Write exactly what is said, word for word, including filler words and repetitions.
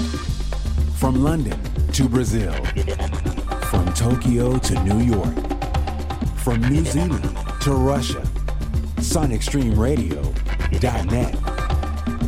From London to Brazil, from Tokyo to New York, from New Zealand to Russia, Sonic Stream Radio dot net.